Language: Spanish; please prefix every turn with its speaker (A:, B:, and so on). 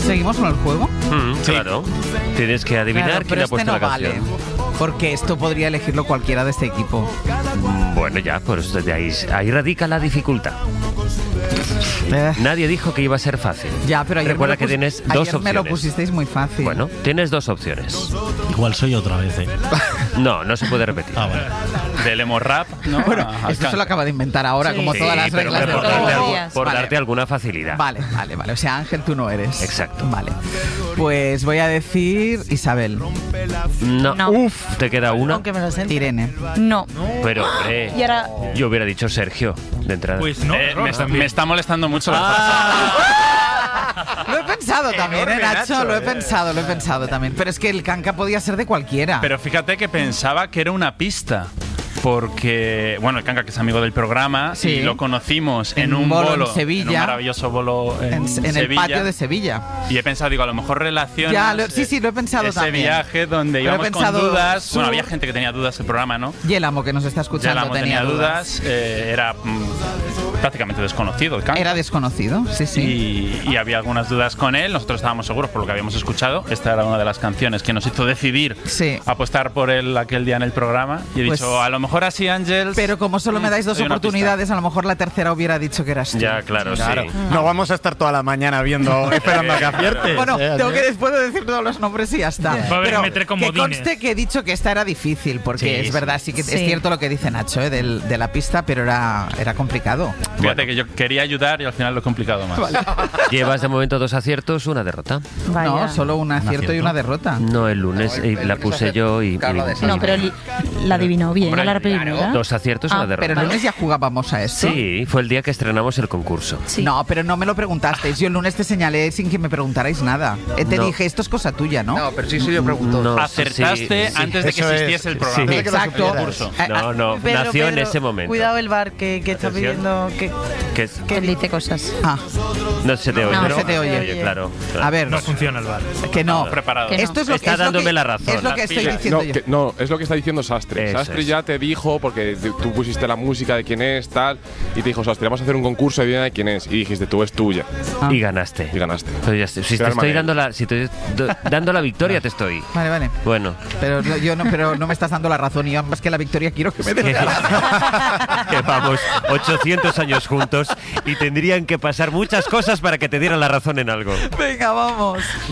A: ¿Seguimos con el juego?
B: Claro. Tienes que adivinar
A: Claro,
B: quién ha
A: pero
B: puesto
A: no
B: la
A: vale,
B: canción.
A: porque esto podría elegirlo cualquiera de este equipo.
B: Bueno, ya, pues de ahí radica la dificultad. Nadie dijo que iba a ser fácil.
A: Ya, pero ayer
B: Recuerda
A: me lo
B: que tienes dos opciones.
A: me lo pusisteis muy fácil.
B: Bueno, tienes dos opciones.
C: Igual soy otra vez, ¿eh?
B: No se puede repetir.
C: Ah, vale.
D: Del emo rap, ¿no?
A: Bueno,
D: A
A: esto se lo acaba de inventar ahora, como
B: Sí,
A: todas las
B: pero
A: reglas de
B: por
A: todos
B: darte,
A: los
B: algo-
A: días.
B: por
A: Vale.
B: darte alguna facilidad.
A: Vale. O sea, Ángel, tú no eres.
B: Exacto.
A: Vale. Pues voy a decir Isabel.
B: No.
E: Uf.
B: Te queda una.
E: Aunque me lo sé.
A: Irene.
E: No.
B: Pero, hombre,
E: Y ahora...
B: yo hubiera dicho Sergio de entrada.
F: Pues no,
D: me está molestando mucho la
A: Lo he pensado también,
D: Enorme,
A: Nacho. Lo he
D: Nacho,
A: pensado también. Pero es que el canca podía ser de cualquiera.
D: Pero fíjate que pensaba que era una pista. Porque, bueno, el Canca, que es amigo del programa,
A: Sí.
D: y lo conocimos
A: En
D: en un
A: un bolo
D: bolo,
A: en Sevilla.
D: en un maravilloso bolo en
A: en el
D: Sevilla.
A: patio de Sevilla.
D: Y he pensado, digo, a lo mejor relacionas
A: Ya, sí, lo he pensado
D: ese
A: también.
D: viaje donde
A: Pero he
D: íbamos con
A: pensado
D: dudas.
A: sur-
D: Bueno, había gente que tenía dudas del programa, ¿no?
A: Y el amo que nos está escuchando
D: Ya tenía dudas. Era prácticamente desconocido el Canca.
A: Era desconocido, sí.
D: Y había algunas dudas con él. Nosotros estábamos seguros por lo que habíamos escuchado. Esta era una de las canciones que nos hizo decidir apostar por él aquel día en el programa. Y he
A: Pues-
D: dicho, a lo mejor así, Ángel.
A: Pero como solo me dais dos
D: hay una
A: oportunidades, a lo mejor la tercera hubiera dicho que eras tú.
B: Ya, claro, sí.
G: No vamos a estar toda la mañana viendo, esperando a que acierte.
A: Bueno, tengo que después de decir todos los nombres y ya está.
F: Va a haber
A: Pero
F: que meter
A: que
F: comodines.
A: conste que he dicho que esta era difícil, porque
B: Sí,
A: es
B: sí.
A: verdad, sí que
E: Sí.
A: es cierto lo que dice Nacho, de la pista, pero era complicado.
D: Fíjate que yo quería ayudar y al final lo he complicado más.
B: Llevas de momento 2 aciertos, una derrota.
E: Vaya.
A: No, solo un acierto y una derrota.
B: No, el lunes la puse yo y...
E: No, pero la adivinó bien,
D: Hombre,
E: a la primera.
B: 2 aciertos y una
A: Pero
B: derrota.
A: el lunes ya jugábamos a esto.
B: Sí, fue el día que estrenamos el concurso.
E: Sí.
A: No, pero no me lo preguntasteis. Yo el lunes te señalé sin que me preguntarais nada. Te
B: No.
A: dije, esto es cosa tuya, ¿no?
G: No, pero sí yo pregunto.
B: No,
D: Acertaste
B: sí,
D: antes de que
G: Eso es.
D: existiese el
B: Sí.
D: programa.
A: Exacto.
D: Concurso.
B: No, nació en ese momento.
E: Cuidado el bar que está
B: Atención.
E: pidiendo
B: Que
E: que dice cosas.
A: Ah,
B: no se te oye.
E: No,
A: se te oye.
B: Claro.
A: a ver,
F: No funciona el bar.
A: que no.
D: Preparado.
E: Que no.
A: Esto es lo
B: Está
A: es lo
B: dándome
A: que-
B: la razón.
A: Es lo que
D: Las
A: estoy
D: pilas.
A: diciendo
H: No,
A: yo.
H: no, es lo que está diciendo Sastre.
B: Eso
H: Sastre
B: es.
H: ya te dijo, porque tú pusiste la música de quién es, tal, y te dijo, Sastre, vamos a hacer un concurso de de quién es. Y dijiste, tú es tuya.
A: Ah.
B: Y ganaste.
H: Y ganaste.
B: Pero ya sé, si te
H: Gran
B: estoy
H: manera.
B: dando la victoria, te estoy.
A: Vale.
B: Bueno.
A: Pero no me estás dando la razón y yo más que la victoria quiero que me des la razón.
B: Que vamos 800 años juntos y tendrían que pasar muchas cosas para que te dieran la razón en algo.
A: Venga, vamos.